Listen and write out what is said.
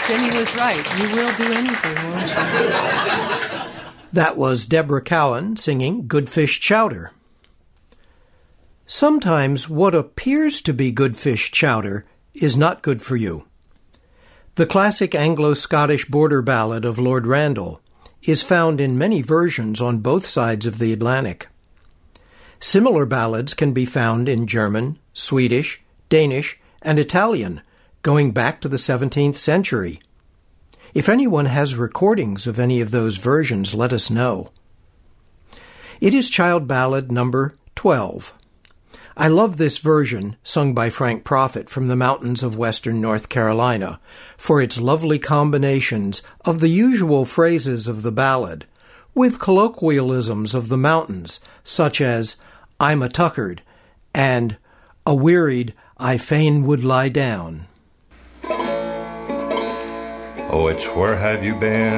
Jenny was right. You will do anything, won't you? That was Deborah Cowan singing Good Fish Chowder. Sometimes what appears to be good fish chowder is not good for you. The classic Anglo-Scottish border ballad of Lord Randall is found in many versions on both sides of the Atlantic. Similar ballads can be found in German, Swedish, Danish, and Italian, going back to the 17th century. If anyone has recordings of any of those versions, let us know. It is Child Ballad number 12. I love this version, sung by Frank Prophet from the mountains of western North Carolina, for its lovely combinations of the usual phrases of the ballad, with colloquialisms of the mountains, such as, I'm a tuckered, and a wearied, I fain would lie down. Oh, it's where have you been?